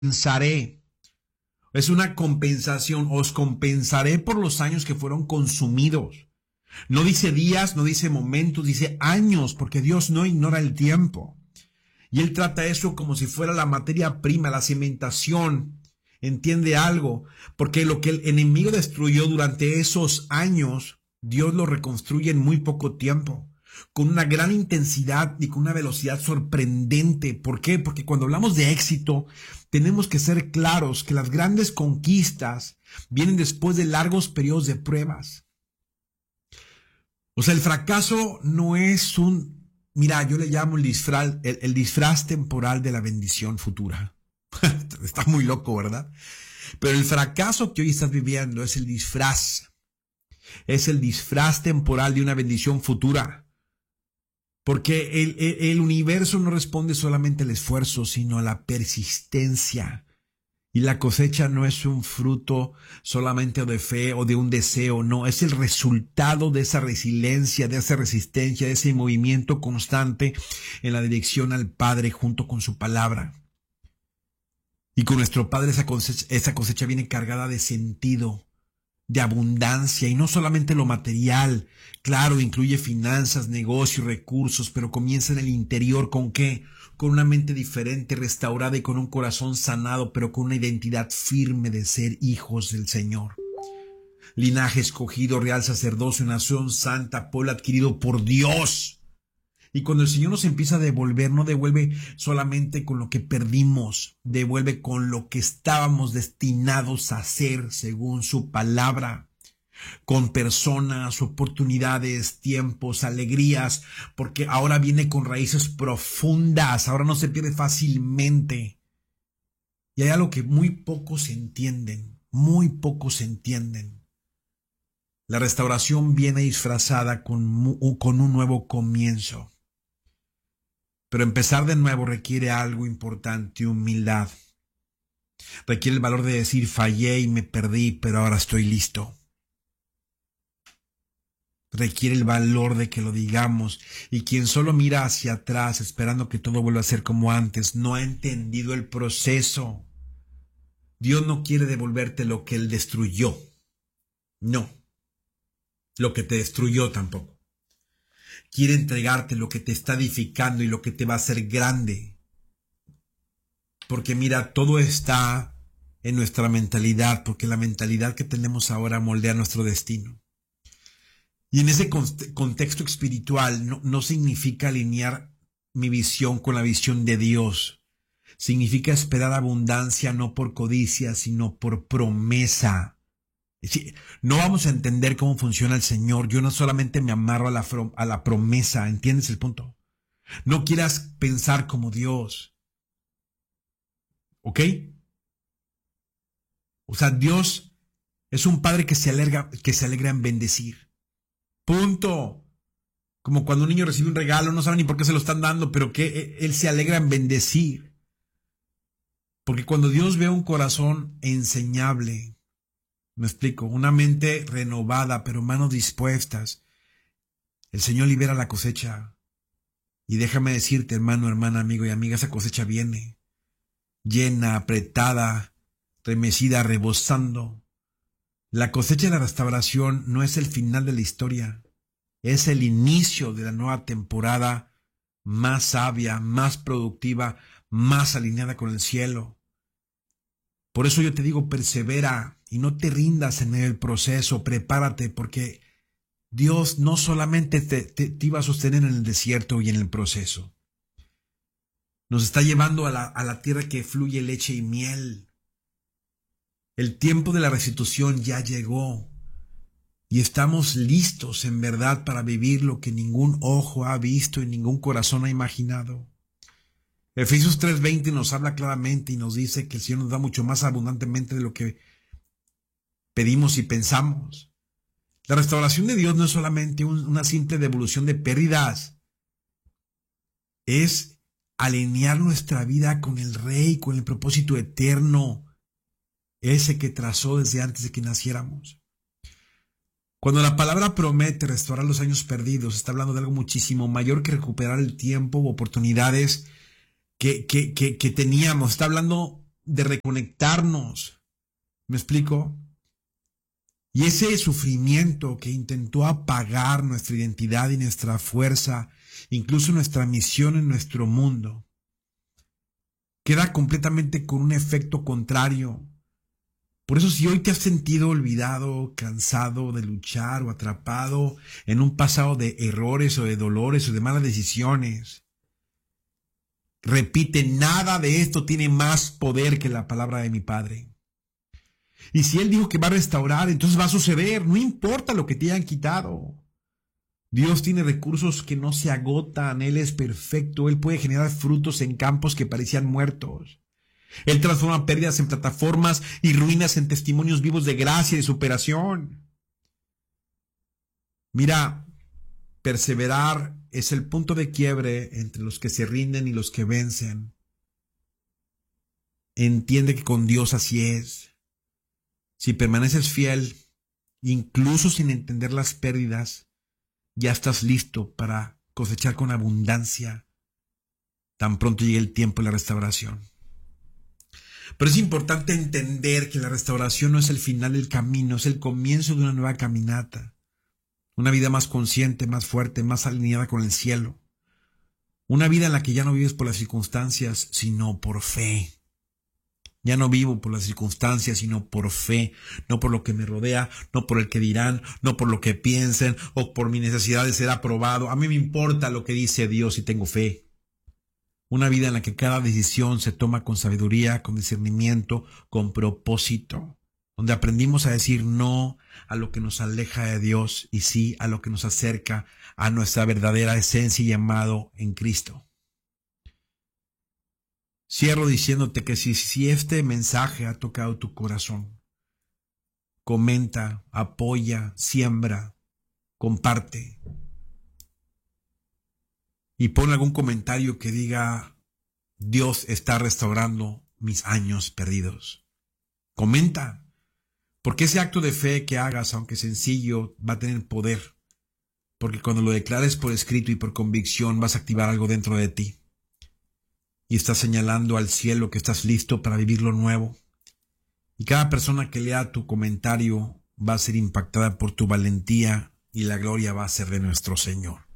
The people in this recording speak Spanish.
compensaré. Es una compensación. Os compensaré por los años que fueron consumidos. No dice días, no dice momentos, dice años, porque Dios no ignora el tiempo. Y Él trata eso como si fuera la materia prima, la cimentación. ¿Entiende algo? Porque lo que el enemigo destruyó durante esos años, Dios lo reconstruye en muy poco tiempo, con una gran intensidad y con una velocidad sorprendente. ¿Por qué? Porque cuando hablamos de éxito, tenemos que ser claros que las grandes conquistas vienen después de largos periodos de pruebas. O sea, el fracaso no es mira, yo le llamo el disfraz temporal de la bendición futura. Está muy loco, ¿verdad? Pero el fracaso que hoy estás viviendo es el disfraz. Es el disfraz temporal de una bendición futura. Porque el universo no responde solamente al esfuerzo, sino a la persistencia. Y la cosecha no es un fruto solamente de fe o de un deseo, no, es el resultado de esa resiliencia, de esa resistencia, de ese movimiento constante en la dirección al Padre junto con su palabra. Y con nuestro Padre esa cosecha viene cargada de sentido, de abundancia, y no solamente lo material. Claro, incluye finanzas, negocios, recursos, pero comienza en el interior. ¿Con qué? Con una mente diferente, restaurada y con un corazón sanado, pero con una identidad firme de ser hijos del Señor. Linaje escogido, real sacerdocio, nación santa, pueblo adquirido por Dios. Y cuando el Señor nos empieza a devolver, no devuelve solamente con lo que perdimos, devuelve con lo que estábamos destinados a hacer según su palabra, con personas, oportunidades, tiempos, alegrías, porque ahora viene con raíces profundas, ahora no se pierde fácilmente. Y hay algo que muy pocos entienden, muy pocos entienden. La restauración viene disfrazada con un nuevo comienzo. Pero empezar de nuevo requiere algo importante, humildad. Requiere el valor de decir, fallé y me perdí, pero ahora estoy listo. Requiere el valor de que lo digamos, y quien solo mira hacia atrás esperando que todo vuelva a ser como antes, no ha entendido el proceso. Dios no quiere devolverte lo que Él destruyó. No. Lo que te destruyó tampoco. Quiere entregarte lo que te está edificando y lo que te va a hacer grande. Porque mira, todo está en nuestra mentalidad, porque la mentalidad que tenemos ahora moldea nuestro destino. Y en ese contexto espiritual no significa alinear mi visión con la visión de Dios. Significa esperar abundancia no por codicia, sino por promesa. No vamos a entender cómo funciona el Señor. Yo no solamente me amarro a la promesa. ¿Entiendes el punto? No quieras pensar como Dios. ¿Ok? O sea, Dios es un Padre que se alegra en bendecir. Punto. Como cuando un niño recibe un regalo, no sabe ni por qué se lo están dando, pero que Él se alegra en bendecir. Porque cuando Dios ve un corazón enseñable, me explico, una mente renovada, pero manos dispuestas, el Señor libera la cosecha. Y déjame decirte, hermano, hermana, amigo y amiga, esa cosecha viene llena, apretada, remecida, rebosando. La cosecha de la restauración no es el final de la historia, es el inicio de la nueva temporada más sabia, más productiva, más alineada con el cielo. Por eso yo te digo, persevera y no te rindas en el proceso, prepárate, porque Dios no solamente te iba a sostener en el desierto y en el proceso. Nos está llevando a la tierra que fluye leche y miel. El tiempo de la restitución ya llegó y estamos listos en verdad para vivir lo que ningún ojo ha visto y ningún corazón ha imaginado. Efesios 3:20 nos habla claramente y nos dice que el Señor nos da mucho más abundantemente de lo que pedimos y pensamos. La restauración de Dios no es solamente una simple devolución de pérdidas. Es alinear nuestra vida con el Rey, con el propósito eterno, ese que trazó desde antes de que naciéramos. Cuando la palabra promete restaurar los años perdidos, está hablando de algo muchísimo mayor que recuperar el tiempo u oportunidades que teníamos. Está hablando de reconectarnos. ¿Me explico? Y ese sufrimiento que intentó apagar nuestra identidad y nuestra fuerza, incluso nuestra misión en nuestro mundo, queda completamente con un efecto contrario. Por eso, si hoy te has sentido olvidado, cansado de luchar o atrapado en un pasado de errores o de dolores o de malas decisiones, repite, nada de esto tiene más poder que la palabra de mi Padre. Y si Él dijo que va a restaurar, entonces va a suceder, no importa lo que te hayan quitado. Dios tiene recursos que no se agotan, Él es perfecto, Él puede generar frutos en campos que parecían muertos. Él transforma pérdidas en plataformas y ruinas en testimonios vivos de gracia y de superación. Mira, perseverar es el punto de quiebre entre los que se rinden y los que vencen. Entiende que con Dios así es. Si permaneces fiel, incluso sin entender las pérdidas, ya estás listo para cosechar con abundancia tan pronto llegue el tiempo de la restauración. Pero es importante entender que la restauración no es el final del camino, es el comienzo de una nueva caminata. Una vida más consciente, más fuerte, más alineada con el cielo. Una vida en la que ya no vives por las circunstancias, sino por fe. Ya no vivo por las circunstancias, sino por fe, no por lo que me rodea, no por el que dirán, no por lo que piensen o por mi necesidad de ser aprobado. A mí me importa lo que dice Dios y tengo fe. Una vida en la que cada decisión se toma con sabiduría, con discernimiento, con propósito, donde aprendimos a decir no a lo que nos aleja de Dios y sí a lo que nos acerca a nuestra verdadera esencia y llamado en Cristo. Cierro diciéndote que si este mensaje ha tocado tu corazón, comenta, apoya, siembra, comparte. Y pon algún comentario que diga, Dios está restaurando mis años perdidos. Comenta, porque ese acto de fe que hagas, aunque sencillo, va a tener poder. Porque cuando lo declares por escrito y por convicción, vas a activar algo dentro de ti. Y estás señalando al cielo que estás listo para vivir lo nuevo. Y cada persona que lea tu comentario va a ser impactada por tu valentía y la gloria va a ser de nuestro Señor.